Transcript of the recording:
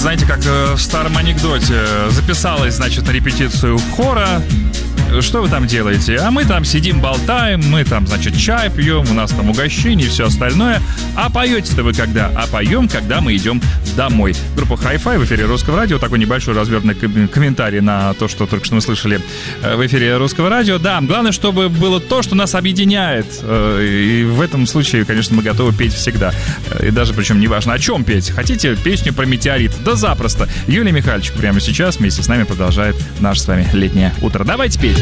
знаете, как в старом анекдоте. Записалась, значит, на репетицию хора. Что вы там делаете? А мы там сидим, болтаем, мы там, значит, чай пьем, у нас там угощение и все остальное. А поете-то вы когда? А поем, когда мы идем домой. Группа Hi-Fi в эфире Русского радио. Такой небольшой развернутый комментарий на то, что только что мы слышали в эфире Русского радио. Да, главное, чтобы было то, что нас объединяет. И в этом случае, конечно, мы готовы петь всегда. И даже, причем, неважно, о чем петь. Хотите песню про метеорит? Да запросто. Юлия Михальчик прямо сейчас вместе с нами продолжает наше с вами летнее утро. Давайте петь.